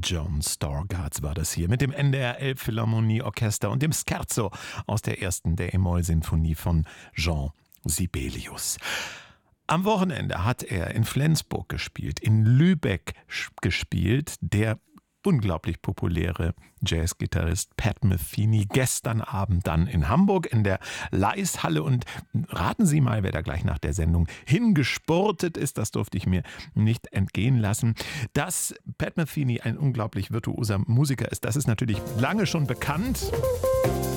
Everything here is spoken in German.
Joan Stargardt war das hier mit dem NDR Elbphilharmonie-Orchester und dem Scherzo aus der ersten der E-Moll-Sinfonie von Jean Sibelius. Am Wochenende hat er in Flensburg gespielt, in Lübeck gespielt, der unglaublich populäre Jazzgitarrist Pat Metheny, gestern Abend dann in Hamburg in der Leishalle. Und raten Sie mal, wer da gleich nach der Sendung hingesportet ist, das durfte ich mir nicht entgehen lassen. Dass Pat Metheny ein unglaublich virtuoser Musiker ist, das ist natürlich lange schon bekannt.